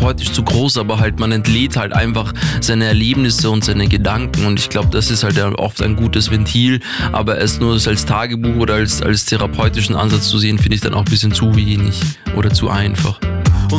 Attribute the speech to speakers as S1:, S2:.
S1: therapeutisch zu groß, aber halt man entlädt halt einfach seine Erlebnisse und seine Gedanken und ich glaube, das ist halt oft ein gutes Ventil, aber es nur als Tagebuch oder als therapeutischen Ansatz zu sehen, finde ich dann auch ein bisschen zu wenig oder zu einfach.